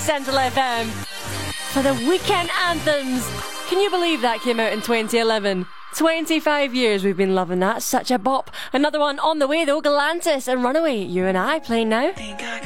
Central FM for the weekend anthems. Can you believe that came out in 2011? 25 years we've been loving that. Such a bop. Another one on the way though. Galantis and Runaway. You and I playing now.